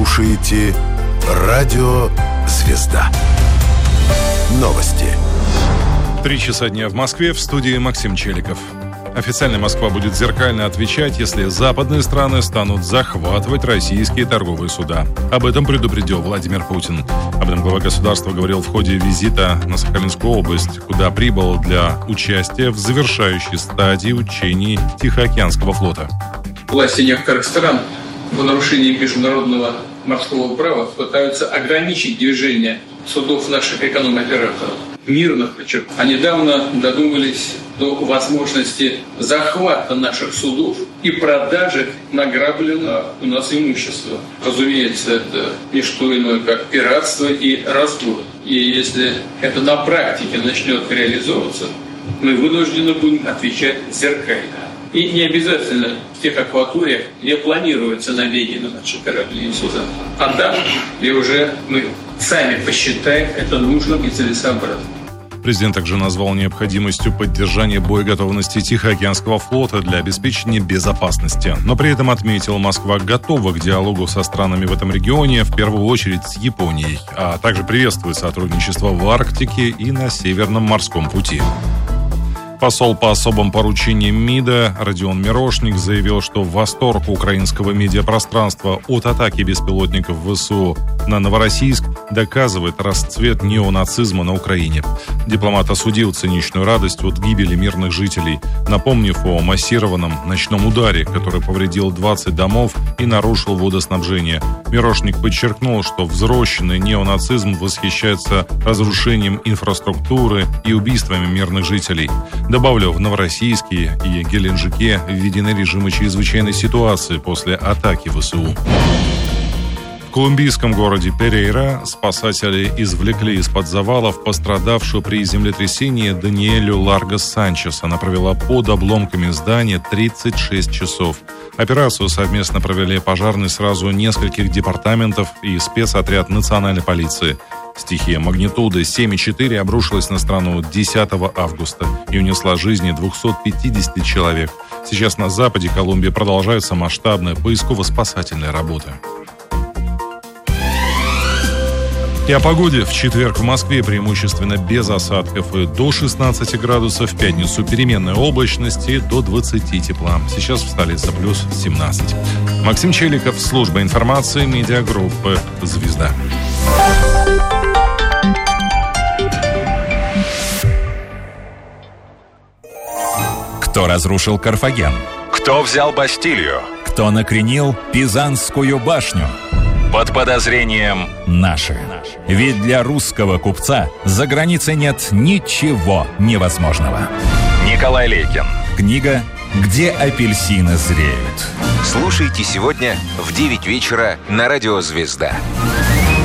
Слушаете радио «Звезда». Новости. 3 часа дня в Москве, в студии Максим Челиков. Официально Москва будет зеркально отвечать, если западные страны станут захватывать российские торговые суда. Об этом предупредил Владимир Путин. Об этом глава государства говорил в ходе визита на Сахалинскую область, куда прибыл для участия в завершающей стадии учений Тихоокеанского флота. Власти некоторых стран в нарушении международного морского права пытаются ограничить движение судов наших эконом-операторов. Мирных, а недавно додумались до возможности захвата наших судов и продажи награбленного у нас имущества. Разумеется, это не что иное, как пиратство и разбой. И если это на практике начнет реализовываться, мы вынуждены будем отвечать зеркально. И не обязательно в тех акваториях, где планируются набеги на наши корабли и суда. А там, где уже мы сами посчитаем это нужным и целесообразным. Президент также назвал необходимостью поддержания боеготовности Тихоокеанского флота для обеспечения безопасности. Но при этом отметил, Москва готова к диалогу со странами в этом регионе, в первую очередь с Японией, а также приветствует сотрудничество в Арктике и на Северном морском пути. Посол по особым поручениям МИДа Родион Мирошник заявил, что восторг украинского медиапространства от атаки беспилотников ВСУ на Новороссийск доказывает расцвет неонацизма на Украине. Дипломат осудил циничную радость от гибели мирных жителей, напомнив о массированном ночном ударе, который повредил 20 домов и нарушил водоснабжение. Мирошник подчеркнул, что взросшенный неонацизм восхищается разрушением инфраструктуры и убийствами мирных жителей. Добавлю, в Новороссийске и Геленджике введены режимы чрезвычайной ситуации после атаки ВСУ. В колумбийском городе Перейра спасатели извлекли из-под завалов пострадавшую при землетрясении Даниэлю Ларгос Санчес. Она провела под обломками здания 36 часов. Операцию совместно провели пожарные сразу нескольких департаментов и спецотряд национальной полиции. Стихия магнитудой 7,4 обрушилась на страну 10 августа и унесла жизни 250 человек. Сейчас на западе Колумбии продолжаются масштабные поисково-спасательные работы. И о погоде. В четверг в Москве преимущественно без осадков и до 16 градусов. В пятницу переменная облачность и до 20 тепла. Сейчас в столице плюс 17. Максим Челиков, служба информации, медиагруппы «Звезда». Кто разрушил Карфаген? Кто взял Бастилию? Кто накренил Пизанскую башню? Под подозрением наши. Ведь для русского купца за границей нет ничего невозможного. Николай Лейкин. Книга «Где апельсины зреют». Слушайте сегодня в 9 вечера на радио «Звезда».